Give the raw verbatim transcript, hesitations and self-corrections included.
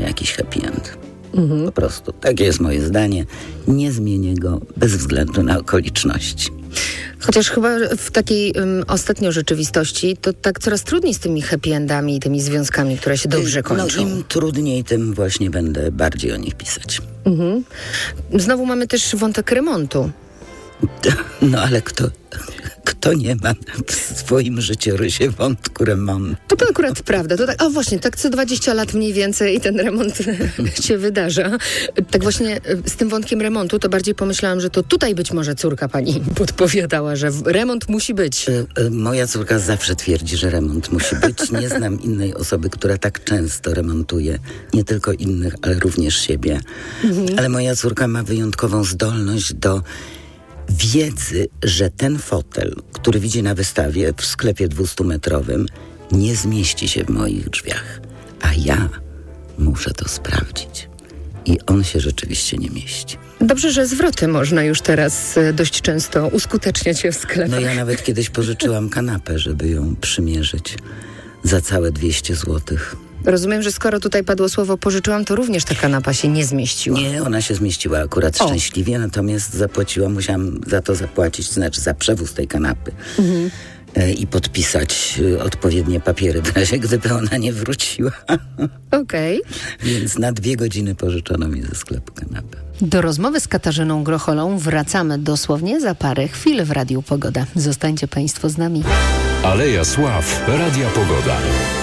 jakiś happy end. Mhm. Po prostu. Takie jest moje zdanie. Nie zmienię go bez względu na okoliczności. Chociaż chyba w takiej um, ostatnio rzeczywistości to tak coraz trudniej z tymi happy endami i tymi związkami, które się dobrze kończą. No im trudniej, tym właśnie będę bardziej o nich pisać. Mhm. Znowu mamy też wątek remontu. No ale kto, kto nie ma w swoim życiorysie wątku remontu? To, to akurat prawda. To tak, o właśnie, tak co dwadzieścia lat mniej więcej i ten remont się wydarza. Tak właśnie z tym wątkiem remontu to bardziej pomyślałam, że to tutaj być może córka pani podpowiadała, że remont musi być. Moja córka zawsze twierdzi, że remont musi być. Nie znam innej osoby, która tak często remontuje. Nie tylko innych, ale również siebie. Mhm. Ale moja córka ma wyjątkową zdolność do wiedzy, że ten fotel, który widzi na wystawie w sklepie dwustumetrowym, nie zmieści się w moich drzwiach. A ja muszę to sprawdzić. I on się rzeczywiście nie mieści. Dobrze, że zwroty można już teraz dość często uskuteczniać w sklepach. No ja nawet kiedyś pożyczyłam kanapę, żeby ją przymierzyć za całe dwieście złotych. Rozumiem, że skoro tutaj padło słowo pożyczyłam, to również ta kanapa się nie zmieściła. Nie, ona się zmieściła akurat o. szczęśliwie, natomiast zapłaciłam, musiałam za to zapłacić, to znaczy za przewóz tej kanapy mhm. e, i podpisać e, odpowiednie papiery w razie, gdyby ona nie wróciła. Okej. Okay. Więc na dwie godziny pożyczono mi ze sklepu kanapę. Do rozmowy z Katarzyną Grocholą wracamy dosłownie za parę chwil w Radiu Pogoda. Zostańcie Państwo z nami. Aleja Sław, Radia Pogoda.